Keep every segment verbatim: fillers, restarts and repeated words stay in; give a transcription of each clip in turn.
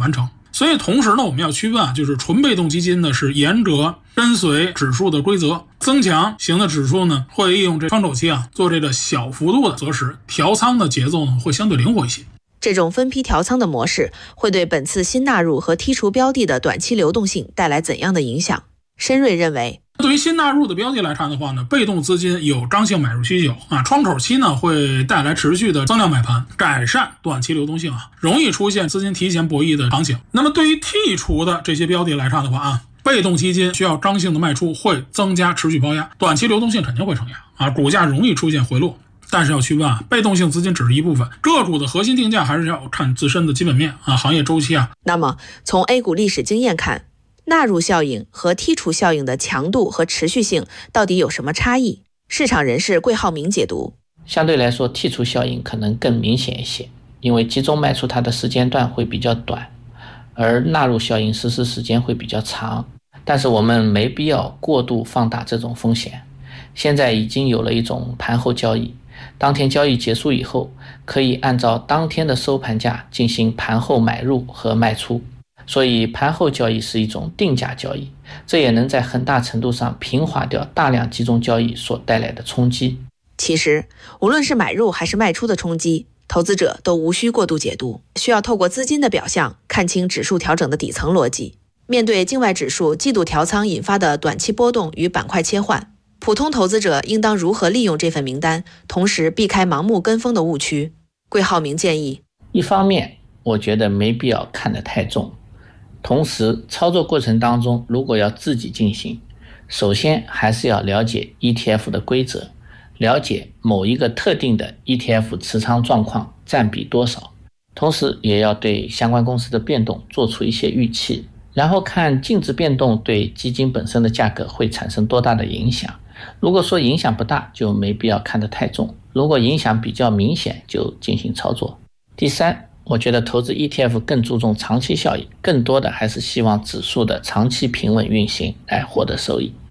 完成。所以同时呢，我们要区分啊，就是纯被动基金呢是沿着跟随指数的规则，增强型的指数呢会利用这窗口期啊做这个小幅度的择时，调仓的节奏呢会相对灵活一些。 这种分批调仓的模式会对本次新纳入和剔除标的的短期流动性带来怎样的影响？申瑞认为， 对于新纳入的标的来看的话呢，被动资金有刚性买入需求啊，窗口期呢会带来持续的增量买盘，改善短期流动性啊，容易出现资金提前博弈的场景。那么对于剔除的这些标的来看的话啊，被动基金需要刚性的卖出，会增加持续抛压，短期流动性肯定会承压啊，股价容易出现回落。但是要区分啊，被动性资金只是一部分，个股的核心定价还是要看自身的基本面啊、行业周期啊。 那么从 A 股历史经验看，纳入效应和剔除效应的强度和持续性到底有什么差异？市场人士桂浩明解读： 相对来说，剔除效应可能更明显一些，因为集中卖出它的时间段会比较短，而纳入效应实施时间会比较长。但是我们没必要过度放大这种风险。现在已经有了一种盘后交易，当天交易结束以后，可以按照当天的收盘价进行盘后买入和卖出，所以盘后交易是一种定价交易，这也能在很大程度上平滑掉大量集中交易所带来的冲击。 其实，无论是买入还是卖出的冲击，投资者都无需过度解读，需要透过资金的表象看清指数调整的底层逻辑。面对境外指数季度调仓引发的短期波动与板块切换，普通投资者应当如何利用这份名单，同时避开盲目跟风的误区？桂浩明建议， 一方面我觉得没必要看得太重，同时操作过程当中如果要自己进行，首先还是要了解 E T F 的规则，了解某一个特定的 E T F 持仓状况占比多少，同时也要对相关公司的变动做出一些预期，然后看净值变动对基金本身的价格会产生多大的影响。如果说影响不大，就没必要看得太重，如果影响比较明显，就进行操作。第三，我觉得投资 E T F 更注重长期效益，更多的还是希望指数的长期平稳运行来获得收益。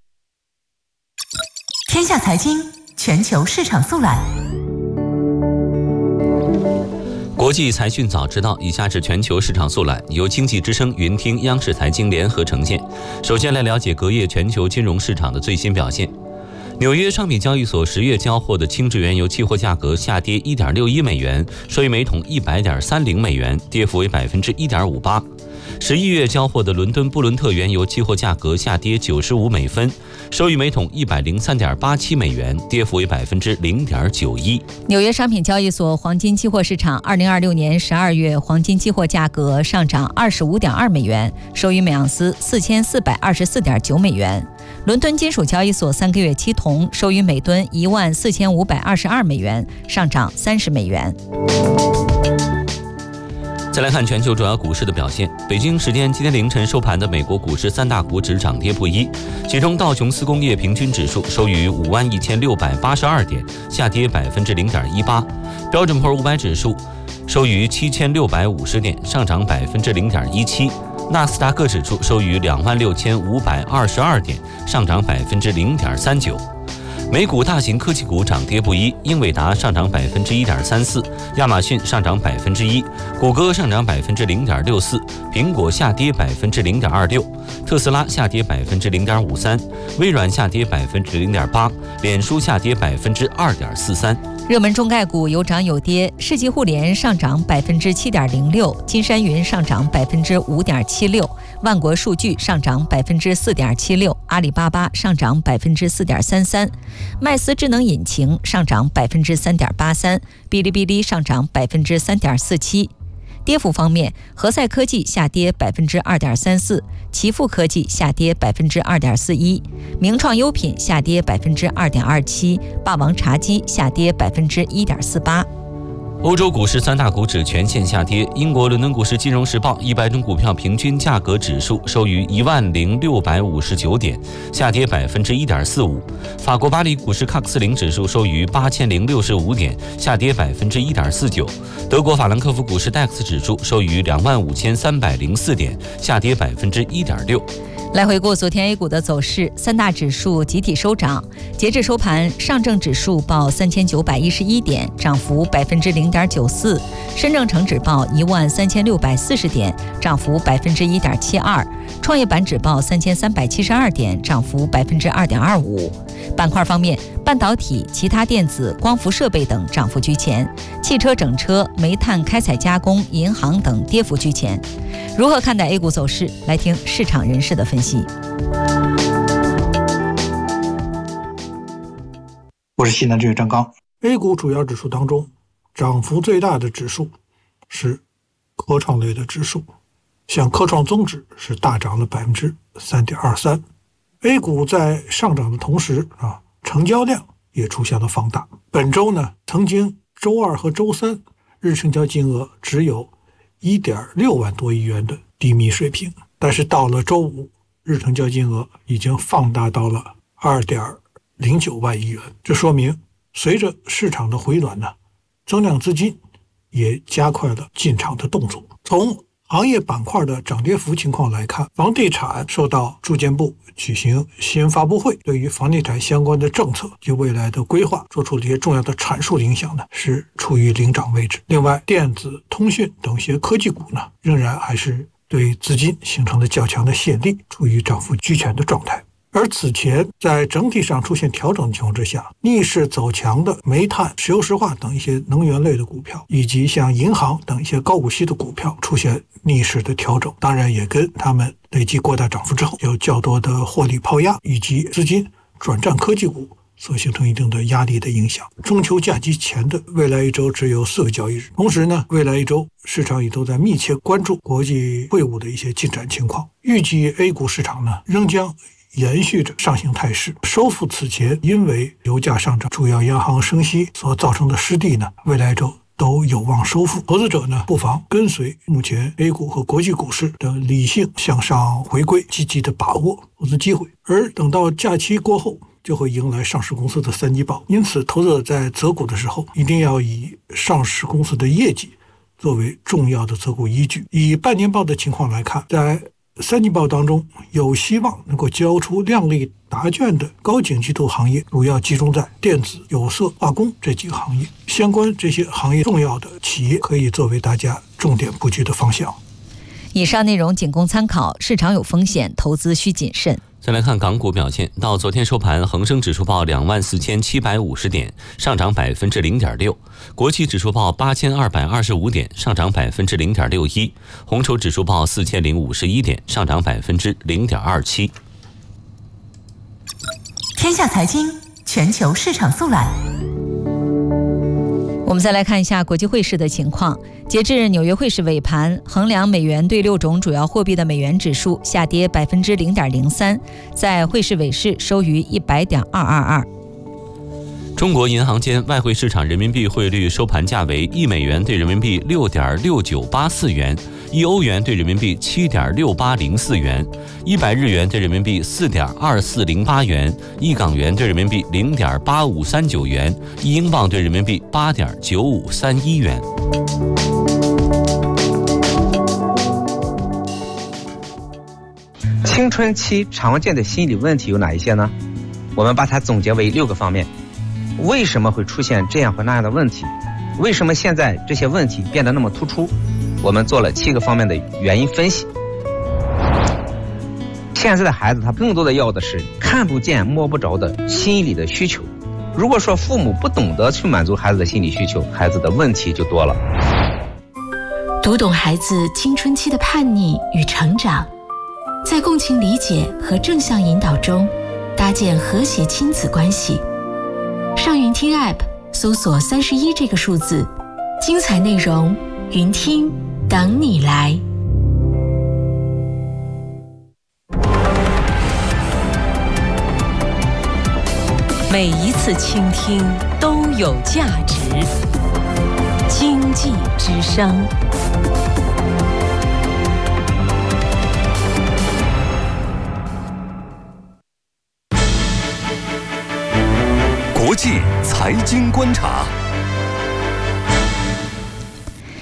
天下财经全球市场速览。 国际财讯早知道，以下是全球市场速览，由经济之声、云听、央视财经联合呈现。首先来了解隔夜全球金融市场的最新表现。纽约商品交易所十月交货的轻质原油期货价格下跌 一点六一美元，收于每桶一百点三零美元，跌幅为 百分之一点五八。十一月交货的伦敦布伦特原油期货价格下跌九十五美分，收于每桶一百零三点八七美元，跌幅为 百分之零点九一。 纽约商品交易所黄金期货市场二零二六年十二月黄金期货价格上涨二十五点二美元，收于每盎司四千四百二十四点九美元。伦敦金属交易所三个月期铜收于每吨一万四千五百二十二美元，上涨三十美元。 再来看全球主要股市的表现。北京时间今天凌晨收盘的美国股市三大股指涨跌不一，其中道琼斯工业平均指数收于五万一千六百八十二点，下跌百分之零点一八；标准普尔五百指数收于七千六百五十点，上涨百分之零点一七；纳斯达克指数收于两万六千五百二十二点，上涨百分之零点三九。美股大型科技股涨跌不一，英伟达上涨百分之一点三四，亚马逊上涨百分之一，谷歌上涨百分之零点六四，苹果下跌百分之零点二六，特斯拉下跌百分之零点五三，微软下跌百分之零点八，脸书下跌百分之二点四三。 热门中概股有涨有跌，世纪互联上涨百分之七点零六，金山云上涨百分之五点七六，万国数据上涨百分之四点七六，阿里巴巴上涨百分之四点三三，麦斯智能引擎上涨百分之三点八三，哔哩哔哩上涨百分之三点四七。跌幅方面，和赛科技下跌百分之二点三四，奇富科技下跌百分之二点四一，名创优品下跌百分之二点二七，霸王茶姬下跌百分之一点四八。 欧洲股市三大股指全线下跌，英国伦敦股市金融时报一百种股票平均价格指数收于一万零六百五十九点，下跌百分之一点四五；法国巴黎股市喀克斯林指数收于八千零六十五点，下跌百分之一点四九；德国法兰克福股市 D A X 指数收于两万五千三百零四点，下跌百分之一点六。 来回顾昨天 A 股的走势，三大指数集体收涨。截至收盘，上证指数报三千九百一十一点，涨幅百分之零点九四；深证成指报一万三千六百四十点，涨幅百分之一点七二；创业板指报三千三百七十二点，涨幅百分之二点二五。板块方面，半导体、其他电子、光伏设备等涨幅居前，汽车整车、煤炭开采加工、银行等跌幅居前。如何看待 A 股走势？来听市场人士的分析。 我是西南证券张刚。 A 股主要指数当中，涨幅最大的指数是科创类的指数，像科创综指是大涨了 百分之三点二三。 A 股在上涨的同时啊，成交量也出现了放大。本周呢，曾经周二和周三日成交金额只有 一点六万多亿元的低迷水平，但是到了周五，日成交金额已经放大到了 二点零九万亿元。这说明随着市场的回暖呢，增量资金也加快了进场的动作。从行业板块的涨跌幅情况来看，房地产受到住建部举行新闻发布会，对于房地产相关的政策及未来的规划做出了一些重要的阐述的影响呢，是处于领涨位置。另外，电子、通讯等一些科技股呢，仍然还是对资金形成了较强的吸引力，处于涨幅居前的状态。而此前在整体上出现调整的情况之下，逆势走强的煤炭、石油石化等一些能源类的股票，以及像银行等一些高股息的股票出现逆势的调整，当然也跟他们累计过大涨幅之后有较多的获利抛压以及资金转战科技股所形成一定的压力的影响。中秋假期前的未来一周只有四个交易日，同时呢，未来一周市场也都在密切关注国际会务的一些进展情况。预计 A 股市场呢，仍将延续着上行态势，收复此前因为油价上涨、主要央行升息所造成的失地呢，未来周都有望收复。投资者呢，不妨跟随目前 A 股和国际股市的理性向上回归，积极的把握投资机会。而等到假期过后，就会迎来上市公司的三季报，因此投资者在择股的时候，一定要以上市公司的业绩作为重要的择股依据。以半年报的情况来看，在三季报当中，有希望能够交出亮丽答卷的高景气度行业，主要集中在电子、有色、化工这几个行业。相关这些行业重要的企业，可以作为大家重点布局的方向。 以上内容仅供参考，市场有风险，投资需谨慎。 再来看港股表现，到昨天收盘，恒生指数报两万四千七百五十点，上涨百分之零点六；国企指数报八千二百二十五点，上涨百分之零点六一；红筹指数报四千零五十一点，上涨百分之零点二七。 天下财经全球市场速览。 我们再来看一下国际汇市的情况。截至纽约汇市尾盘，衡量美元对六种主要货币的美元指数下跌百分之零点零三，在汇市尾市收于一百点二二二。 中国银行间外汇市场人民币汇率收盘价为一美元对人民币六点六九八四元，一欧元对人民币七点六八零四元，一百日元对人民币四点二四零八元，一港元对人民币零点八五三九元，一英镑对人民币八点九五三一元。 青春期常见的心理问题有哪一些呢？我们把它总结为六个方面。为什么会出现这样或那样的问题？为什么现在这些问题变得那么突出？我们做了七个方面的原因分析。现在的孩子他更多的要的是看不见摸不着的心理的需求。如果说父母不懂得去满足孩子的心理需求，孩子的问题就多了。 读懂孩子青春期的叛逆与成长，在共情理解和正向引导中搭建和谐亲子关系。上云听 App 搜索三十一这个数字，精彩内容云听等你来。 每一次倾听都有价值。经济之声。 国际财经观察。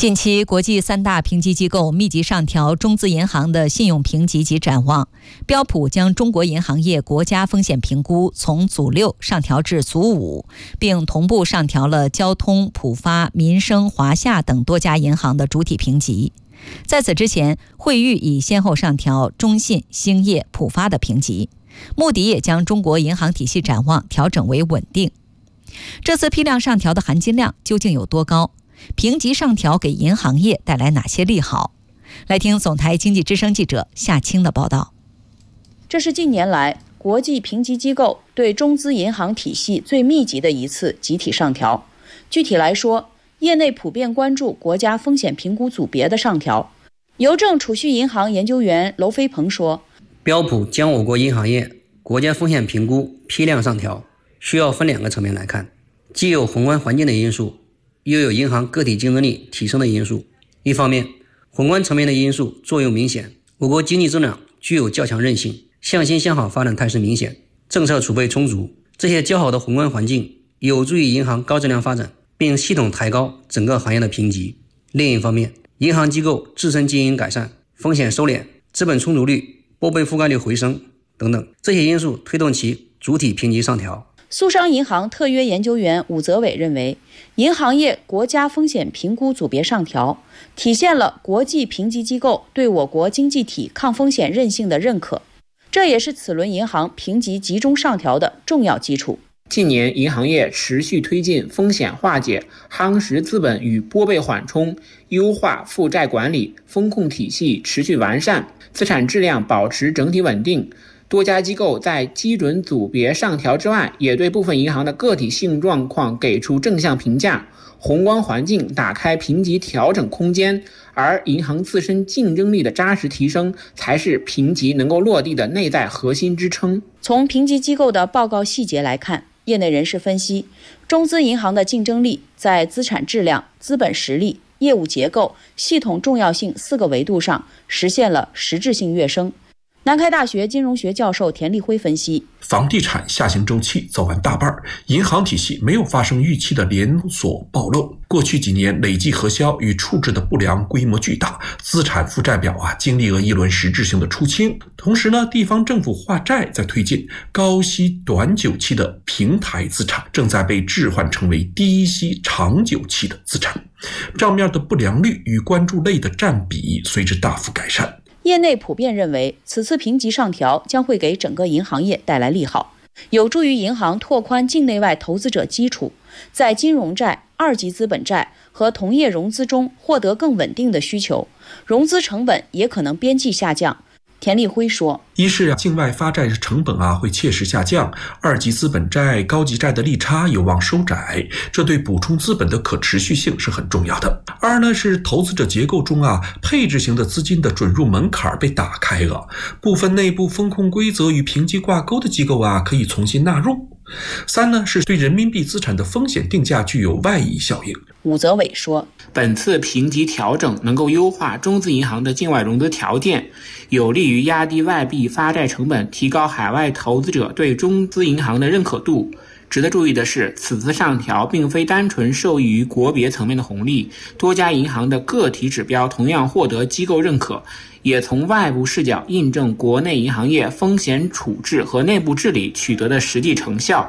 近期，国际三大评级机构密集上调中资银行的信用评级及展望。标普将中国银行业国家风险评估从组六上调至组五，并同步上调了交通、浦发、民生、华夏等多家银行的主体评级。在此之前，惠誉已先后上调中信、兴业、浦发的评级。穆迪也将中国银行体系展望调整为稳定。这次批量上调的含金量究竟有多高？评级上调给银行业带来哪些利好？来听总台经济之声记者夏青的报道。 这是近年来国际评级机构对中资银行体系最密集的一次集体上调。具体来说，业内普遍关注国家风险评估组别的上调。邮政储蓄银行研究员娄飞鹏说， 标普将我国银行业国家风险评估批量上调，需要分两个层面来看，既有宏观环境的因素，又有银行个体竞争力提升的因素。一方面，宏观层面的因素作用明显，我国经济增长具有较强韧性，向新向好发展态势明显，政策储备充足，这些较好的宏观环境有助于银行高质量发展，并系统抬高整个行业的评级。另一方面，银行机构自身经营改善、风险收敛、资本充足率、拨备覆盖率回升等等，这些因素推动其主体评级上调。 苏商银行特约研究员武泽伟认为，银行业国家风险评估组别上调，体现了国际评级机构对我国经济体抗风险韧性的认可，这也是此轮银行评级集中上调的重要基础。 近年，银行业持续推进风险化解，夯实资本与拨备缓冲，优化负债管理，风控体系持续完善，资产质量保持整体稳定。多家机构在基准组别上调之外，也对部分银行的个体性状况给出正向评价，宏观环境打开评级调整空间，而银行自身竞争力的扎实提升，才是评级能够落地的内在核心支撑。 从评级机构的报告细节来看，业内人士分析，中资银行的竞争力在资产质量、资本实力、业务结构、系统重要性四个维度上实现了实质性跃升。南开大学金融学教授田立辉分析， 房地产下行周期走完大半，银行体系没有发生预期的连锁暴露。过去几年累计核销与处置的不良规模巨大，资产负债表啊经历了一轮实质性的出清。同时呢，地方政府化债在推进，高息短久期的平台资产正在被置换成为低息长久期的资产，账面的不良率与关注类的占比随之大幅改善。 业内普遍认为，此次评级上调将会给整个银行业带来利好，有助于银行拓宽境内外投资者基础，在金融债、二级资本债和同业融资中获得更稳定的需求，融资成本也可能边际下降。田立辉说， 一是啊，境外发债成本啊会切实下降，二级资本债、高级债的利差有望收窄，这对补充资本的可持续性是很重要的。二呢是投资者结构中啊，配置型的资金的准入门槛被打开了，部分内部风控规则与评级挂钩的机构啊可以重新纳入。三呢是对人民币资产的风险定价具有外溢效应。 武泽伟说， 本次评级调整能够优化中资银行的境外融资条件，有利于压低外币发债成本，提高海外投资者对中资银行的认可度。值得注意的是，此次上调并非单纯受益于国别层面的红利，多家银行的个体指标同样获得机构认可，也从外部视角印证国内银行业风险处置和内部治理取得的实际成效。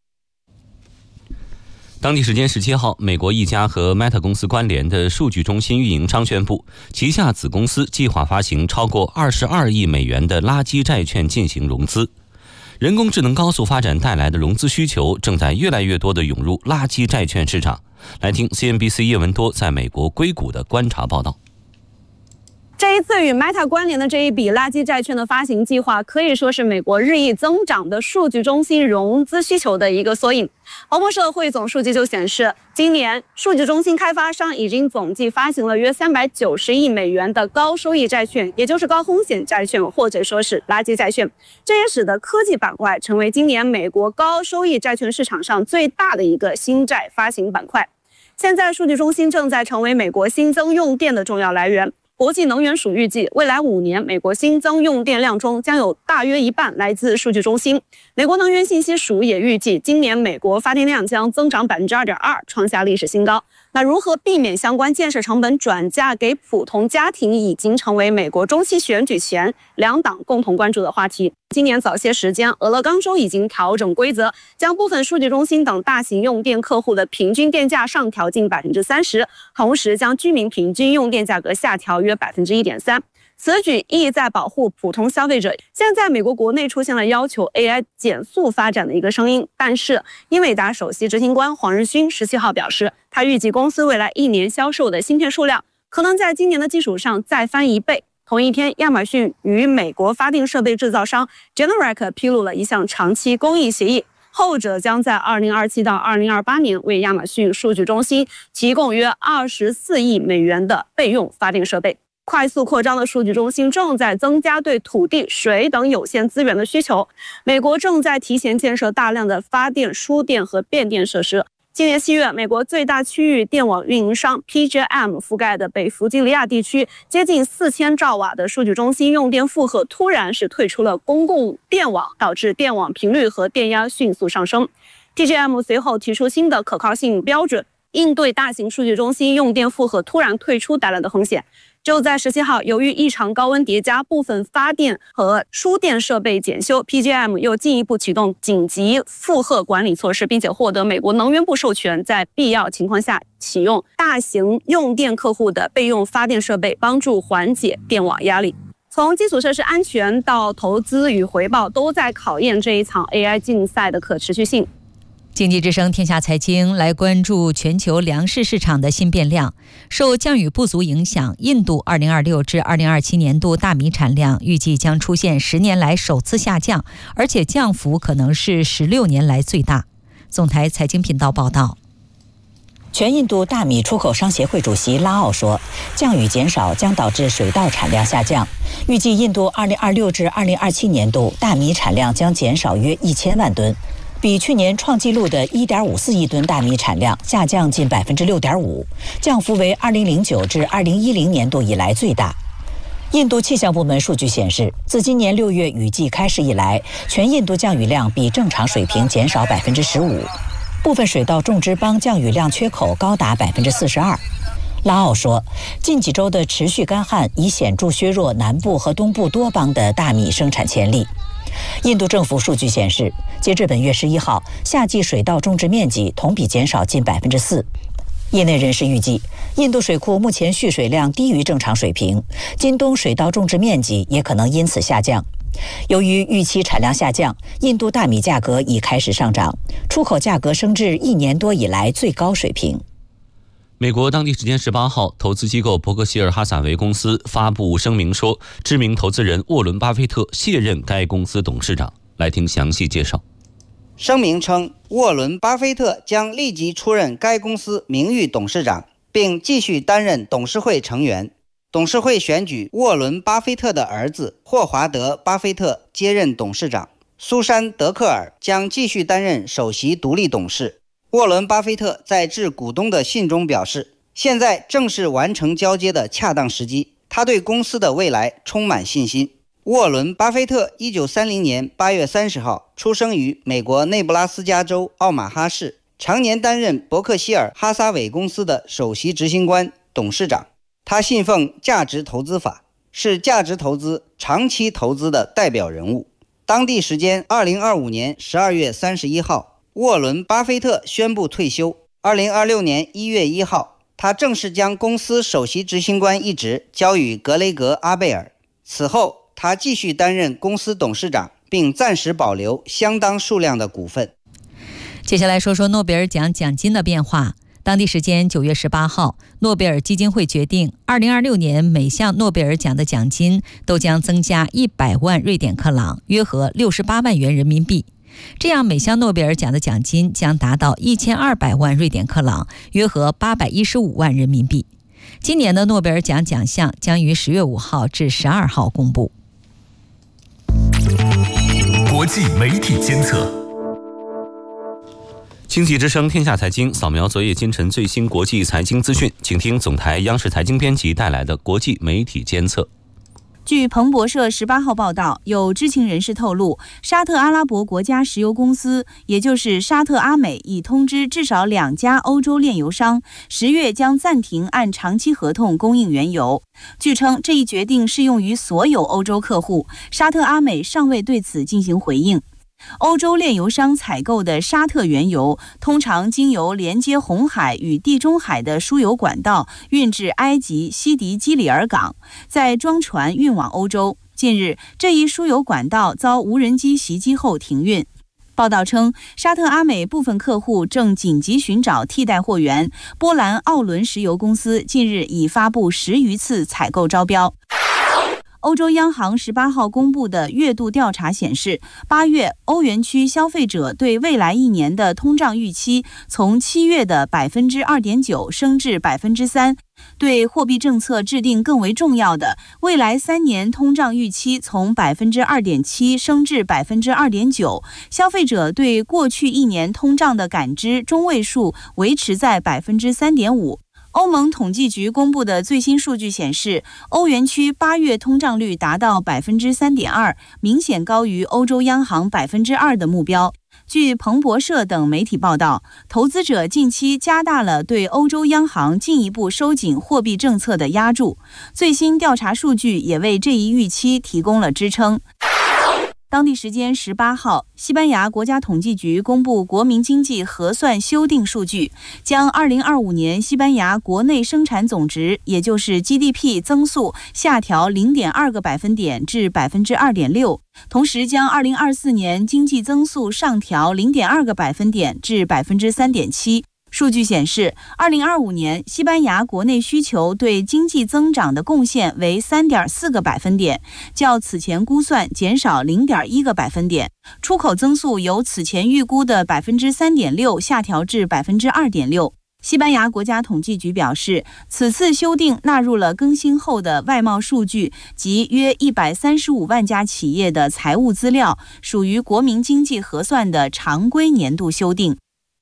当地时间十七号，美国一家和 Meta 公司关联的数据中心运营商宣布，旗下子公司计划发行超过二十二亿美元的垃圾债券进行融资。人工智能高速发展带来的融资需求正在越来越多地涌入垃圾债券市场。来听 C N B C 叶文多在美国硅谷的观察报道。 这一次与 Meta 关联的这一笔垃圾债券的发行计划，可以说是美国日益增长的数据中心融资需求的一个缩影。彭博社汇总数据就显示，今年数据中心开发商已经总计发行了约三百九十亿美元的高收益债券，也就是高风险债券，或者说是垃圾债券。这也使得科技板块成为今年美国高收益债券市场上最大的一个新债发行板块。现在，数据中心正在成为美国新增用电的重要来源。国际能源署预计，未来五年美国新增用电量中将有大约一半来自数据中心。美国能源信息署也预计，今年美国发电量将增长百分之二点二，创下历史新高。 那如何避免相关建设成本转嫁给普通家庭，已经成为美国中期选举前两党共同关注的话题。今年早些时间，俄勒冈州已经调整规则，将部分数据中心等大型用电客户的平均电价上调近百分之三十，同时将居民平均用电价格下调约百分之一点三。此举意在保护普通消费者。现在美国国内出现了要求 A I 减速发展的一个声音，但是英伟达首席执行官黄仁勋十七号表示，他预计公司未来一年销售的芯片数量可能在今年的基础上再翻一倍。同一天，亚马逊与美国发电设备制造商 Generac 披露了一项长期公益协议，后者将在二零二七到二零二八年为亚马逊数据中心提供约二十四亿美元的备用发电设备。快速扩张的数据中心正在增加对土地、水等有限资源的需求。美国正在提前建设大量的发电、输电和变电设施。今年七月，美国最大区域电网运营商 P J M 覆盖的北弗吉尼亚地区接近四千兆瓦的数据中心用电负荷突然是退出了公共电网，导致电网频率和电压迅速上升。P J M 随后提出新的可靠性标准，应对大型数据中心用电负荷突然退出带来的风险。就在十七号，由于异常高温叠加，部分发电和输电设备检修 ，P J M 又进一步启动紧急负荷管理措施，并且获得美国能源部授权，在必要情况下启用大型用电客户的备用发电设备，帮助缓解电网压力。从基础设施安全到投资与回报，都在考验这一场 A I 竞赛的可持续性。 经济之声天下财经来关注全球粮食市场的新变量。受降雨不足影响，印度二零二六至二零二七年度大米产量预计将出现十年来首次下降，而且降幅可能是十六年来最大。总台财经频道报道。 全印度大米出口商协会主席拉奥说，降雨减少将导致水稻产量下降，预计印度二零二六至二零二七年度大米产量将减少约一千万吨，比去年创纪录的 一点五四亿吨大米产量下降近 百分之六点五， 降幅为二零零九至二零一零年度以来最大。印度气象部门数据显示，自今年六月雨季开始以来，全印度降雨量比正常水平减少 百分之十五， 部分水稻种植邦降雨量缺口高达 百分之四十二。拉奥说，近几周的持续干旱已显著削弱南部和东部多邦的大米生产潜力。印度政府数据显示，截至本月十一号，夏季水稻种植面积同比减少近 百分之四。业内人士预计，印度水库目前蓄水量低于正常水平，今冬水稻种植面积也可能因此下降。由于预期产量下降，印度大米价格已开始上涨，出口价格升至一年多以来最高水平。 美国当地时间十八号，投资机构伯克希尔哈撒韦公司发布声明说，知名投资人沃伦·巴菲特卸任该公司董事长。来听详细介绍。 声明称，沃伦·巴菲特将立即出任该公司名誉董事长，并继续担任董事会成员。董事会选举沃伦·巴菲特的儿子霍华德·巴菲特接任董事长，苏珊·德克尔将继续担任首席独立董事。沃伦·巴菲特在致股东的信中表示，现在正是完成交接的恰当时机，他对公司的未来充满信心。沃伦·巴菲特一九三零年八月三十号出生于美国内布拉斯加州奥马哈市，常年担任伯克希尔哈撒韦公司的首席执行官、董事长。他信奉价值投资法，是价值投资长期投资的代表人物。当地时间二零二五年十二月三十一号，沃伦·巴菲特宣布退休。二零二六年一月一号，他正式将公司首席执行官一职交予格雷格·阿贝尔。此后，他继续担任公司董事长，并暂时保留相当数量的股份。 接下来说说诺贝尔奖奖金的变化。当地时间九月十八号，诺贝尔基金会决定，二零二六年每项诺贝尔奖的奖金都将增加一百万瑞典克朗，约合六十八万元人民币。这样，每项诺贝尔奖的奖金将达到一千二百万瑞典克朗，约合八百一十五万人民币。今年的诺贝尔奖奖项将于十月五号至十二号公布。 国际媒体监测。 经济之声天下财经扫描昨夜今晨最新国际财经资讯，请听总台央视财经编辑带来的国际媒体监测。 据彭博社十八号报道，有知情人士透露，沙特阿拉伯国家石油公司，也就是沙特阿美，已通知至少两家欧洲炼油商，十月将暂停按长期合同供应原油。据称，这一决定适用于所有欧洲客户，沙特阿美尚未对此进行回应。欧洲炼油商采购的沙特原油通常经由连接红海与地中海的输油管道运至埃及西迪基里尔港，再装船运往欧洲。近日，这一输油管道遭无人机袭击后停运。报道称，沙特阿美部分客户正紧急寻找替代货源。波兰奥伦石油公司近日已发布十余次采购招标。欧洲央行十八号公布的月度调查显示，八月欧元区消费者对未来一年的通胀预期从七月的百分之二点九升至百分之三。对货币政策制定更为重要的，未来三年通胀预期从百分之二点七升至百分之二点九。消费者对过去一年通胀的感知中位数维持在百分之三点五。欧盟统计局公布的最新数据显示，欧元区八月通胀率达到百分之三点二，明显高于欧洲央行百分之二的目标。据彭博社等媒体报道，投资者近期加大了对欧洲央行进一步收紧货币政策的压注。最新调查数据也为这一预期提供了支撑。当地时间十八号，西班牙国家统计局公布国民经济核算修订数据，将二零二五年西班牙国内生产总值，也就是 G D P 增速下调 零点二个百分点至百分之二点六，同时将二零二四年经济增速上调 零点二个百分点至百分之三点七。数据显示，二零二五年西班牙国内需求对经济增长的贡献为 三点四个百分点，较此前估算减少 零点一个百分点。出口增速由此前预估的 百分之三点六 下调至 百分之二点六。西班牙国家统计局表示，此次修订纳入了更新后的外贸数据及约一百三十五万家企业的财务资料，属于国民经济核算的常规年度修订。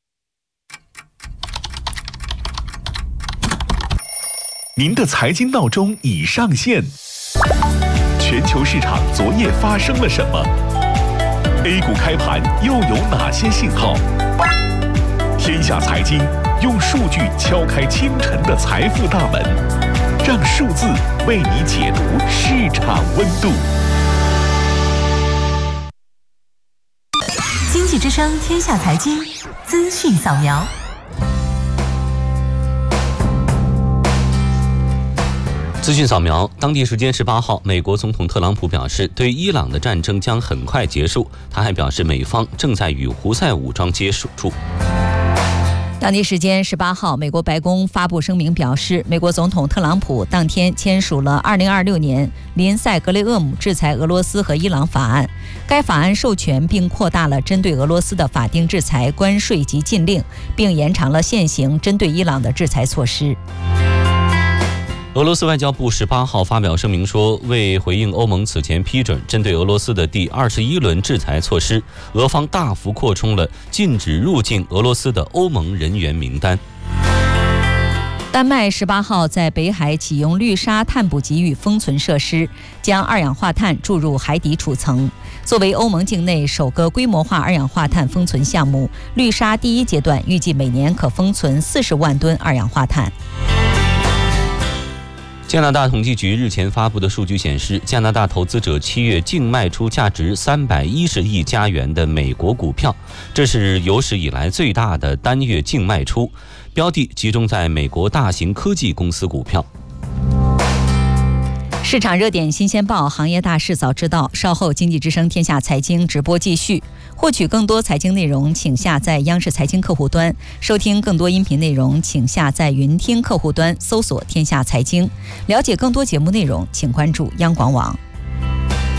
您的财经闹钟已上线。全球市场昨夜发生了什么 ？A 股开盘又有哪些信号？天下财经用数据敲开清晨的财富大门，让数字为你解读市场温度。 经济之声天下财经资讯扫描。 资讯扫描，当地时间十八号，美国总统特朗普表示，对伊朗的战争将很快结束。他还表示，美方正在与胡塞武装接触。 当地时间十八号，美国白宫发布声明表示，美国总统特朗普当天签署了二零二六年林赛格雷厄姆制裁俄罗斯和伊朗法案。该法案授权并扩大了针对俄罗斯的法定制裁、关税及禁令，并延长了现行针对伊朗的制裁措施。 俄罗斯外交部十八号发表声明说，为回应欧盟此前批准针对俄罗斯的第二十一轮制裁措施，俄方大幅扩充了禁止入境俄罗斯的欧盟人员名单。 丹麦十八号在北海启用绿沙碳捕集与封存设施，将二氧化碳注入海底储层。作为欧盟境内首个规模化二氧化碳封存项目，绿沙第一阶段预计每年可封存四十万吨二氧化碳。 加拿大统计局日前发布的数据显示，加拿大投资者七月净卖出价值三百一十亿加元的美国股票，这是有史以来最大的单月净卖出，标的集中在美国大型科技公司股票。 市场热点新鲜报，行业大事早知道。稍后经济之声天下财经直播继续。获取更多财经内容，请下载央视财经客户端；收听更多音频内容，请下载云听客户端，搜索天下财经。了解更多节目内容，请关注央广网。